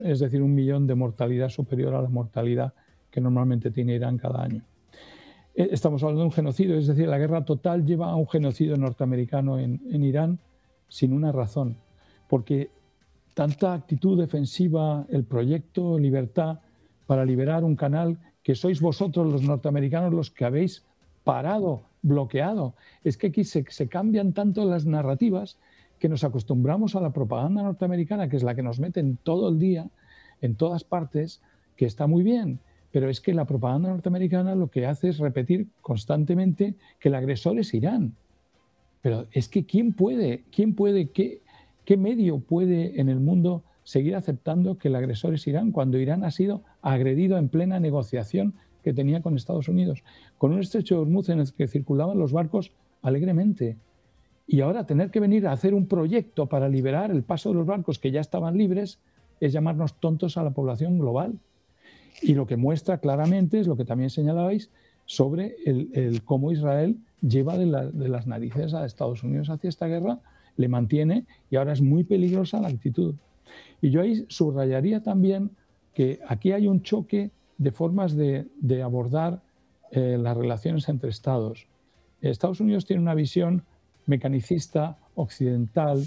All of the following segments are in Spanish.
es decir, 1 millón de mortalidad superior a la mortalidad que normalmente tiene Irán cada año. Estamos hablando de un genocidio, es decir, la guerra total lleva a un genocidio norteamericano en Irán sin una razón, porque tanta actitud defensiva, el proyecto Libertad para liberar un canal que sois vosotros los norteamericanos los que habéis parado, bloqueado. Es que aquí se cambian tanto las narrativas que nos acostumbramos a la propaganda norteamericana, que es la que nos meten todo el día, en todas partes, que está muy bien, pero es que la propaganda norteamericana lo que hace es repetir constantemente que el agresor es Irán. Pero es que ¿quién puede, qué medio puede en el mundo seguir aceptando que el agresor es Irán cuando Irán ha sido agredido en plena negociación que tenía con Estados Unidos, con un estrecho de Hormuz en el que circulaban los barcos alegremente? Y ahora tener que venir a hacer un proyecto para liberar el paso de los barcos que ya estaban libres es llamarnos tontos a la población global. Y lo que muestra claramente es lo que también señalabais sobre el cómo Israel lleva de las narices a Estados Unidos hacia esta guerra, le mantiene y ahora es muy peligrosa la actitud. Y yo ahí subrayaría también que aquí hay un choque de formas de abordar las relaciones entre Estados. Estados Unidos tiene una visión mecanicista, occidental,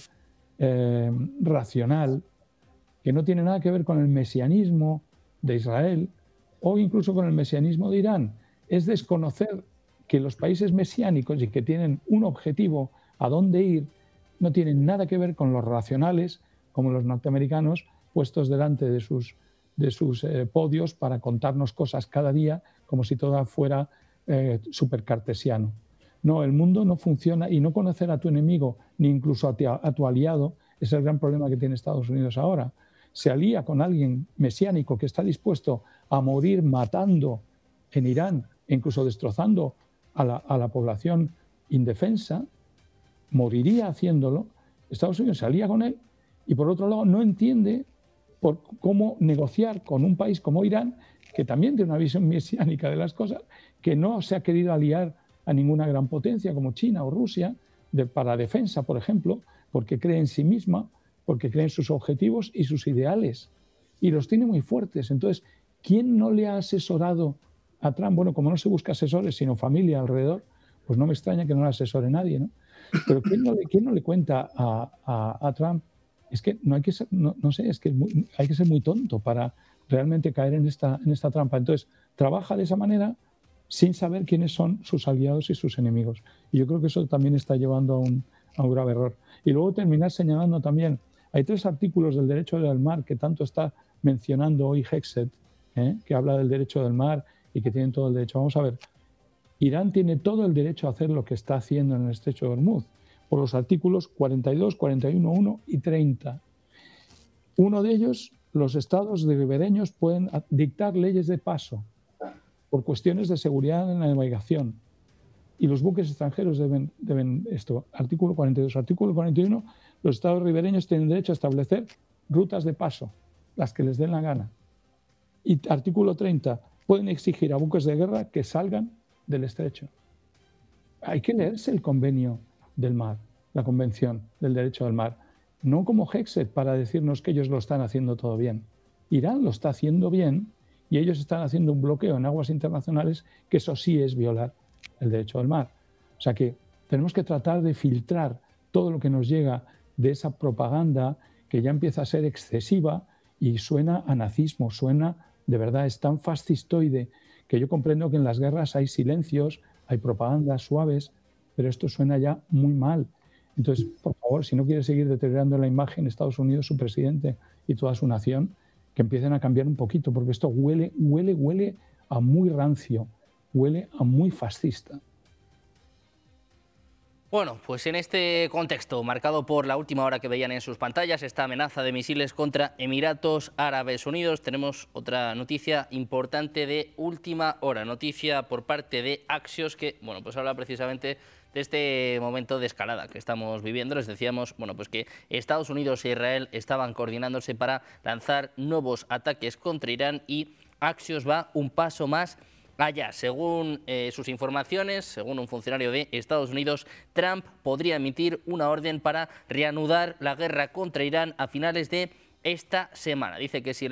racional, que no tiene nada que ver con el mesianismo de Israel o incluso con el mesianismo de Irán. Es desconocer que los países mesiánicos y que tienen un objetivo a dónde ir no tienen nada que ver con los racionales, como los norteamericanos, puestos delante de sus podios para contarnos cosas cada día como si todo fuera súper cartesiano. No, el mundo no funciona y no conocer a tu enemigo ni incluso a tu aliado es el gran problema que tiene Estados Unidos ahora. Se alía con alguien mesiánico que está dispuesto a morir matando en Irán e incluso destrozando a la población indefensa, moriría haciéndolo. Estados Unidos se alía con él y por otro lado no entiende cómo negociar con un país como Irán, que también tiene una visión mesiánica de las cosas, que no se ha querido aliar a ninguna gran potencia como China o Rusia para defensa, por ejemplo, porque cree en sí misma, porque cree en sus objetivos y sus ideales y los tiene muy fuertes. Entonces, ¿quién no le ha asesorado a Trump? Bueno, como no se busca asesores sino familia alrededor, pues no me extraña que no le asesore nadie, ¿no? Pero ¿quién no le cuenta a Trump? Es que no hay que ser, no sé, es que hay que ser muy tonto para realmente caer en esta trampa. Entonces, trabaja de esa manera sin saber quiénes son sus aliados y sus enemigos. Y yo creo que eso también está llevando a un grave error. Y luego terminar señalando también, hay 3 artículos del derecho del mar que tanto está mencionando hoy Hexet, que habla del derecho del mar y que tienen todo el derecho. Vamos a ver, Irán tiene todo el derecho a hacer lo que está haciendo en el estrecho de Hormuz, por los artículos 42, 41, 1 y 30. Uno de ellos, los estados ribereños pueden dictar leyes de paso por cuestiones de seguridad en la navegación. Y los buques extranjeros deben esto. Artículo 42. Artículo 41. Los estados ribereños tienen derecho a establecer rutas de paso, las que les den la gana. Y artículo 30. Pueden exigir a buques de guerra que salgan del estrecho. Hay que leerse el convenio del mar, la convención del derecho del mar. No como Hexet para decirnos que ellos lo están haciendo todo bien. Irán lo está haciendo bien y ellos están haciendo un bloqueo en aguas internacionales, que eso sí es violar el derecho del mar. O sea que tenemos que tratar de filtrar todo lo que nos llega de esa propaganda que ya empieza a ser excesiva y suena a nazismo, suena, de verdad, es tan fascistoide que yo comprendo que en las guerras hay silencios, hay propagandas suaves, pero esto suena ya muy mal. Entonces, por favor, si no quiere seguir deteriorando la imagen de Estados Unidos, su presidente y toda su nación, que empiecen a cambiar un poquito, porque esto huele a muy rancio, huele a muy fascista. Bueno, pues en este contexto, marcado por la última hora que veían en sus pantallas, esta amenaza de misiles contra Emiratos Árabes Unidos, tenemos otra noticia importante de última hora, noticia por parte de Axios que, bueno, pues habla precisamente de este momento de escalada que estamos viviendo. Les decíamos, bueno, pues que Estados Unidos e Israel estaban coordinándose para lanzar nuevos ataques contra Irán y Axios va un paso más allá. Según sus informaciones, según un funcionario de Estados Unidos, Trump podría emitir una orden para reanudar la guerra contra Irán a finales de esta semana. Dice que si